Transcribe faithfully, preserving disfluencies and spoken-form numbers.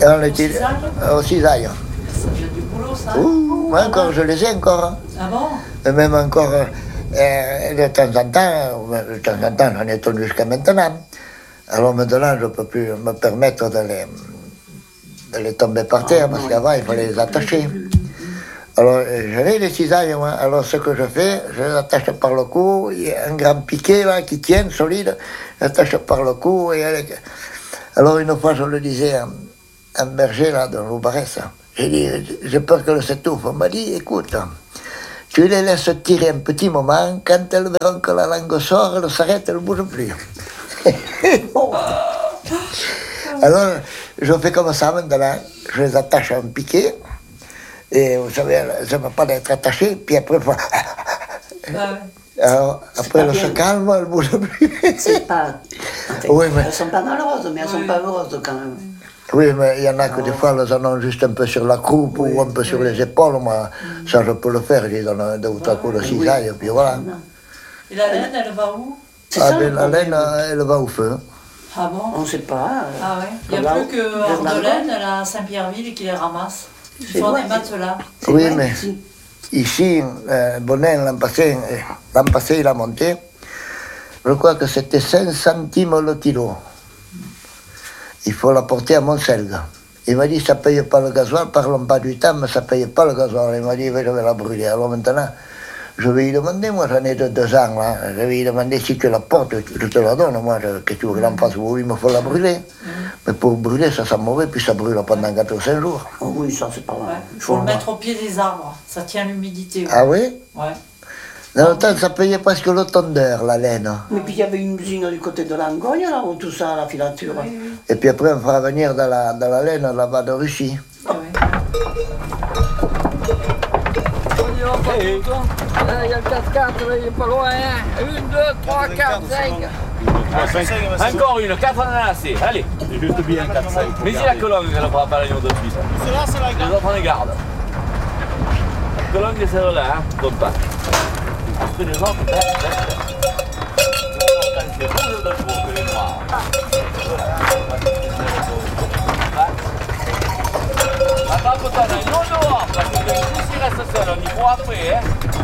On était au cisaille. Ça vient du boulot, ça. Ouh, moi encore, je les ai encore. Ah bon? Et même encore, euh, de temps en temps, de temps en temps, j'en ai tenu jusqu'à maintenant. Alors maintenant, je ne peux plus me permettre de les, de les tomber par terre, parce qu'avant, il fallait les attacher. Alors, j'avais les cisailles, moi. Alors, ce que je fais, je les attache par le cou. Il y a un grand piquet, là, qui tient, solide. J'attache par le cou. Et avec... Alors, une fois, je le disais à un berger, là, de Loubarès. J'ai dit, j'ai peur qu'elle s'étouffe. On m'a dit, écoute, tu les laisses tirer un petit moment. Quand elles verront que la langue sort, elles s'arrêtent, elles ne bougent plus. Alors, je fais comme ça maintenant. Je les attache à un piquet. Et vous savez, ça ne va pas d'être attaché, puis après, faut... Alors, après, elle se calme, elle ne bouge plus. C'est pas... Oui, mais... Elles ne sont pas malheureuses, mais elles ne sont pas heureuses quand même. Oui, mais il y en a que des fois, elles en ont juste un peu sur la croupe oui, ou un peu oui. sur les épaules. Moi, mm. ça, je peux le faire. J'ai donné deux ou trois coups de cisaille, oui. puis voilà. Et la laine, elle va où? Ah, ça, la laine, elle va au feu. Ah bon? On ne sait pas. Euh, ah ouais. Il n'y a plus que Ardelaine, à Saint-Pierreville, qui les ramasse. Ils font des matelas. Oui, mais ici, euh, Bonnet, l'an passé, l'an passé, il a monté. Je crois que c'était cinq centimes le kilo. Il faut la porter à Montselgue. Il m'a dit, ça ne paye pas le gasoil, parlons pas du temps, mais ça ne paye pas le gasoil. Il m'a dit, je vais la brûler. Alors maintenant, je vais lui demander, moi j'en ai de deux ans, là. Je vais lui demander si tu la portes, je te la donne. Moi, je, que tu veux que j'en fasse, oui, il me faut la brûler. Mm. Mais pour brûler, ça sent mauvais, puis ça brûle pendant quatre ou cinq jours. Oh oui, ça c'est pas vrai. Ouais. Il faut le mettre au pied des arbres, ça tient l'humidité. Ouais. Ah oui? Ouais. Dans le temps, ça payait presque le tondeur, la laine. Mais puis il y avait une usine du côté de Langogne, là, où tout ça, la filature. Oui, oui. Et puis après, on fera venir dans la, dans la laine, là-bas de Russie. Oui. Hey. Il y a le quatre quatre, là, il est pas loin. Hein. Une, deux, trois, quatre, cinq. Encore une, quatre ananasés. Allez. C'est juste bien quatre, cinq. Mais il y a la colonne, elle ne fera pas l'agneau de suite. C'est là, c'est la garde. Les autres, on les garde. La colonne, c'est celle-là, hein. Donne pas. Après les autres, ben, ben, c'est rouge de chevaux que les noirs. Attrape-toi dans une eau dehors, parce que le coup, s'il reste seul, on y voit après, hein.